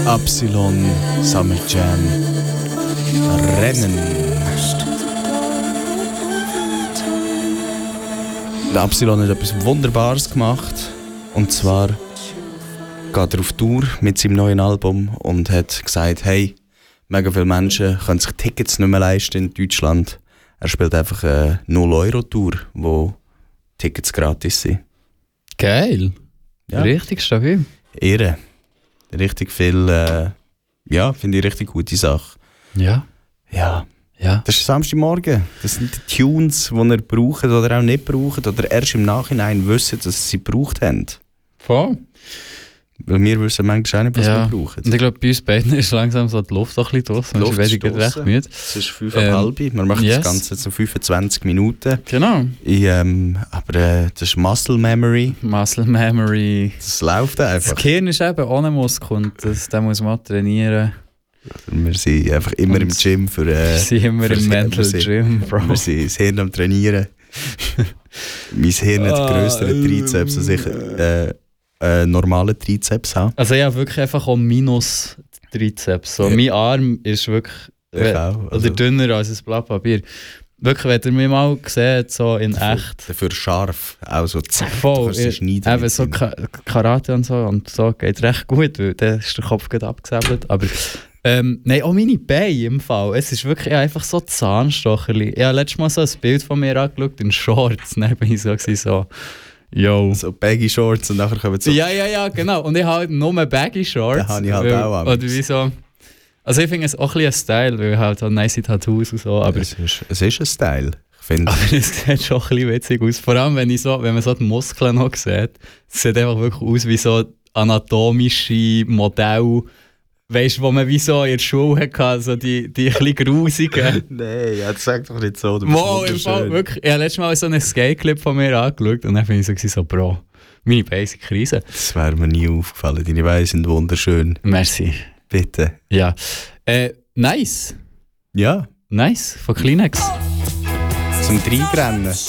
Absilon Summer Jam Rennen. Der Absilon hat etwas Wunderbares gemacht. Und zwar geht er auf Tour mit seinem neuen Album und hat gesagt, hey, mega viele Menschen können sich Tickets nicht mehr leisten in Deutschland. Er spielt einfach eine 0-Euro-Tour, wo Tickets gratis sind. Geil. Ja. Richtig stabil. Ehre. Richtig viel, finde ich richtig gute Sache. Ja. Ja. Ja. Das ist Samstagmorgen. Das sind die Tunes, die ihr braucht oder auch nicht braucht oder erst im Nachhinein wissen, dass sie gebraucht haben. Voll. Weil wir wissen manchmal auch nicht, was wir brauchen. Und ich glaube, bei uns beiden ist langsam so die Luft auch ein bisschen draussen. Die Luft ist recht müde. Es ist 5:30. Wir machen das Ganze jetzt so 25 Minuten. Genau. Aber das ist Muscle Memory. Muscle Memory. Das läuft einfach. Das Gehirn ist eben ohne Muskel und den muss man trainieren. Wir sind einfach immer im Gym. Wir sind immer im Mental Gym, Bro. Wir sind das Hirn am Trainieren. Mein Hirn hat grössere Trizeps als ich normalen Trizeps habe. Also ich habe wirklich einfach auch minus Trizeps. So, mein Arm ist wirklich oder dünner als ein Blatt Papier. Wirklich, wenn ihr mich mal seht, so in echt. Dafür scharf, auch so zack, du kannst sie schneiden. Eben so Karate und so geht recht gut, weil dann ist der Kopf gut abgesäbelt. Aber nein, auch meine Beine im Fall. Es ist wirklich einfach so Zahnstocherli. Ich habe letztes Mal so ein Bild von mir angeschaut in Shorts. Dann bin ich so, yo. So Baggy Shorts und nachher kommen so... Ja, genau. Und ich habe halt nur Baggy Shorts. Den habe ich halt auch an. Oder wie so... Also ich finde es auch ein bisschen ein Style, weil halt so nice Tattoos und so. Aber es ist ein Style. Aber es sieht schon ein bisschen witzig aus. Vor allem, wenn man so die Muskeln noch sieht. Es sieht einfach wirklich aus wie so anatomische Modelle. Weißt du, wo man wie so in der Schule hatte, so die ein bisschen grusigen. Nein, das sagt doch nicht so. Wirklich. Ich habe letztes Mal so einen Skate-Clip von mir angeschaut und dann bin ich so, Bro, meine Basic Krise. Das wäre mir nie aufgefallen. Deine Beine sind wunderschön. Merci. Bitte. Ja. Nice. Ja. Nice. Von Kleenex. Zum Reinrennen.